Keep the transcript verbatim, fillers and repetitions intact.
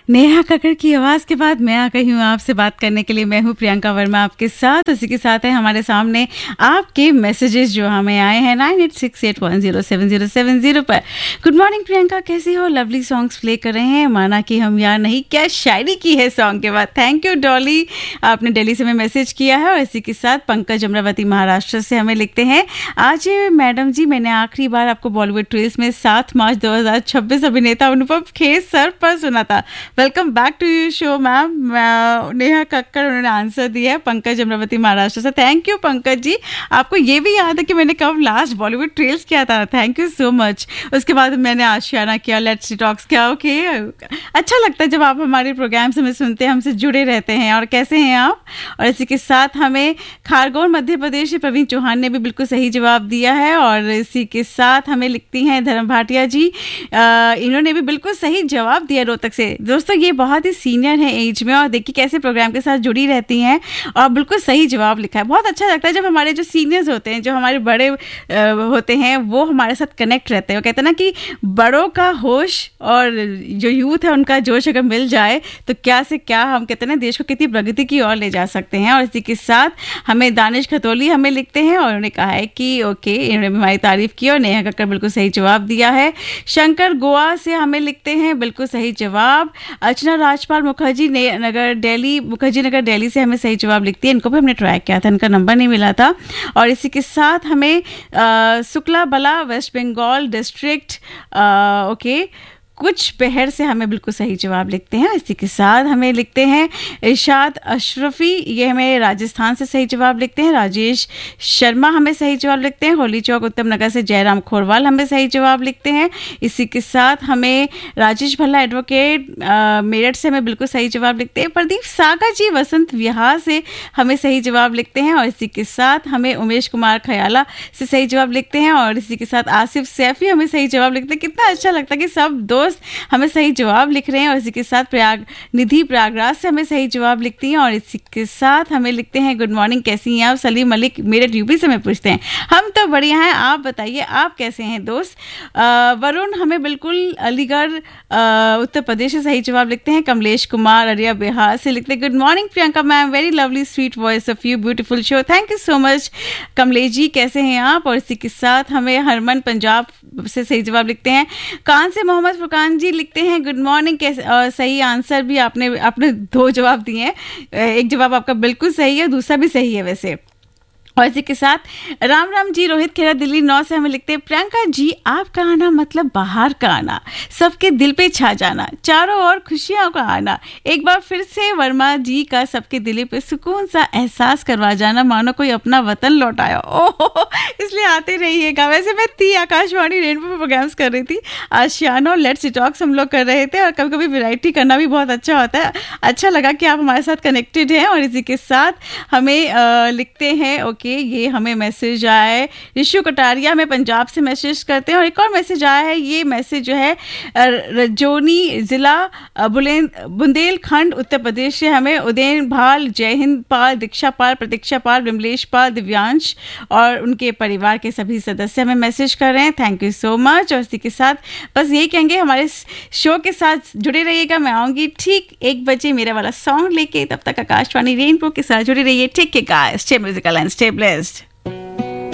नेहा कक्कड़ की आवाज के बाद मैं आ गई हूँ आपसे बात करने के लिए। मैं हूँ प्रियंका वर्मा आपके साथ। उसी के साथ है हमारे सामने आपके मैसेजेस जो हमें आए हैं nine eight six eight one zero seven zero seven zero पर। गुड मॉर्निंग प्रियंका, कैसी हो? लवली सॉन्ग्स प्ले कर रहे हैं, माना कि हम यार नहीं, क्या शायरी की है सॉन्ग के बाद। थैंक यू डॉली, आपने दिल्ली से हमें मैसेज किया है। और इसी के साथ पंकज अमरावती महाराष्ट्र से हमें लिखते हैं, आज मैडम जी मैंने आखिरी बार आपको बॉलीवुड ट्रेल्स में सात मार्च दो हज़ार छब्बीस अभिनेता अनुपम खेर सर पर सुना था। Welcome back to you show ma'am. Neha Kakkar उन्होंने आंसर दिया है पंकज अमरावती महाराष्ट्र से। थैंक यू पंकज जी, आपको ये भी याद है कि मैंने कब लास्ट बॉलीवुड ट्रेल्स किया था। Thank you so much. उसके बाद मैंने आशियाना किया, लेट्स टॉक्स किया। ओके, अच्छा लगता है जब आप हमारे प्रोग्राम से हमें सुनते हैं, हमसे जुड़े रहते हैं। और कैसे हैं आप? और इसी के साथ हमें खारगोन मध्य प्रदेश से प्रवीण चौहान ने भी बिल्कुल सही जवाब दिया है। और इसी के साथ हमें लिखती हैं धर्म भाटिया जी, इन्होंने भी बिल्कुल सही जवाब दिया रोहतक से। दोस्तों ये बहुत ही सीनियर है एज में, और देखिए कैसे प्रोग्राम के साथ जुड़ी रहती हैं और बिल्कुल सही जवाब लिखा है। बहुत अच्छा लगता है जब हमारे जो सीनियर्स होते हैं, जो हमारे बड़े होते हैं, वो हमारे साथ कनेक्ट रहते हैं। वो कहते हैं ना कि बड़ों का होश और जो यूथ है उनका जोश अगर मिल जाए तो क्या से क्या हम कहते हैं ना देश को कितनी प्रगति की ओर ले जा सकते हैं। और इसी के साथ हमें दानिश खतौली हमें लिखते हैं और उन्होंने कहा है कि ओके, इन्होंने हमारी तारीफ की और नेहा कक्कड़ बिल्कुल सही जवाब दिया है। शंकर गोवा से हमें लिखते हैं बिल्कुल सही जवाब। अर्चना राजपाल मुखर्जी नगर दिल्ली मुखर्जी नगर दिल्ली से हमें सही जवाब लिखती है। इनको भी हमने ट्राई किया था, इनका नंबर नहीं मिला था। और इसी के साथ हमें शुक्ला बला वेस्ट बंगाल डिस्ट्रिक्ट ओके कुछ पहर से हमें बिल्कुल सही जवाब लिखते हैं। इसी के साथ हमें लिखते हैं इरशाद अशरफी, ये हमें राजस्थान से सही जवाब लिखते हैं। राजेश शर्मा हमें सही जवाब लिखते हैं। होली चौक उत्तम नगर से जयराम खोरवाल हमें सही जवाब लिखते हैं। इसी के साथ हमें राजेश भल्ला एडवोकेट मेरठ से हमें बिल्कुल सही जवाब लिखते हैं। प्रदीप सागर जी वसंत विहार से हमें सही जवाब लिखते हैं। और इसी के साथ हमें उमेश कुमार खयाला से सही जवाब लिखते हैं। और इसी के साथ आसिफ सैफी हमें सही जवाब लिखते हैं। कितना अच्छा लगता है कि सब दो हमें सही जवाब लिख रहे हैं। और इसी के साथ प्रयाग निधि प्रयागराज से हमें सही जवाब लिखती हैं। और इसी के साथ हमें लिखते हैं गुड मॉर्निंग, कैसी हैं आप? सलीम मलिक मेरठ यूपी से हमें पूछते हैं। हम तो बढ़िया हैं, आप बताइए आप कैसे हैं दोस्त? वरुण हमें बिल्कुल अलीगढ़ उत्तर प्रदेश से सही जवाब लिखते हैं। कमलेश कुमार अरिया बिहार से लिखते हैं good morning Priyanka ma'am, very lovely sweet voice of you, beautiful show. Thank you so much Kamlesh ji, कैसे हैं आप? और इसी के साथ हमें हरमन पंजाब से सही जवाब लिखते हैं। कान से मोहम्मद फुरकान जी लिखते हैं गुड मॉर्निंग, कैसे? और सही आंसर भी आपने आपने दो जवाब दिए हैं। एक जवाब आपका बिल्कुल सही है, दूसरा भी सही है वैसे। और इसी के साथ राम राम जी रोहित खेरा दिल्ली नौ से हमें लिखते हैं प्रियंका जी आपका आना मतलब बाहर का आना, सबके दिल पे छा जाना, चारों ओर खुशियों का आना, एक बार फिर से वर्मा जी का सबके दिल पे सुकून सा एहसास करवा जाना, मानो कोई अपना वतन लौटाया। ओह, इसलिए आते रहिएगा। वैसे मैं थी आकाशवाणी रेनबो पे प्रोग्राम्स कर रही थी, आशियाना और लेट्स टॉक्स हम लोग कर रहे थे। और कभी कभी वैरायटी करना भी बहुत अच्छा होता है। अच्छा लगा कि आप हमारे साथ कनेक्टेड हैं। और इसी के साथ हमें आ, लिखते हैं ओके के ये हमें मैसेज आया है, ऋषु कटारिया हमें पंजाब से मैसेज करते हैं। और एक और मैसेज आया है, ये मैसेज जो है रजौनी जिला बुंदेलखंड उत्तर प्रदेश से हमें उदयन भाल, जय हिंद पाल, दीक्षा पाल, प्रतीक्षा पाल, विमलेश पाल, दिव्यांश और उनके परिवार के सभी सदस्य हमें मैसेज कर रहे हैं। Thank you so much. और इसी के साथ बस यही कहेंगे हमारे शो के साथ जुड़े रहिएगा। मैं आऊँगी ठीक एक बजे मेरा वाला सॉन्ग लेके, तब तक आकाशवाणी रेनबो के साथ जुड़े रहिए। ठीक है guys, stay musical and stay blessed.